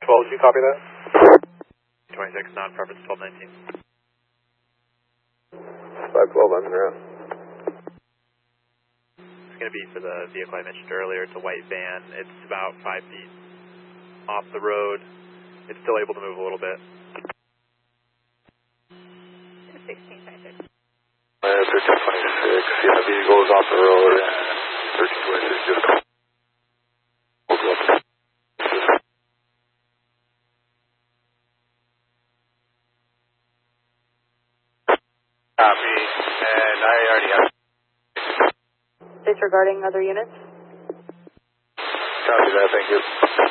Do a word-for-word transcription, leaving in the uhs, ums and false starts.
twelve, did you copy that? twenty-six, non-preference twelve nineteen. five twelve, I'm in route. It's going to be for the vehicle I mentioned earlier. It's a white van. It's about five feet off the road. It's still able to move a little bit. sixteen twenty-six. Uh, thirteen twenty-six, yeah, vehicle is off the road. thirteen twenty-six, just call. Copy, and I already have. Disregarding other units? Copy that, thank you.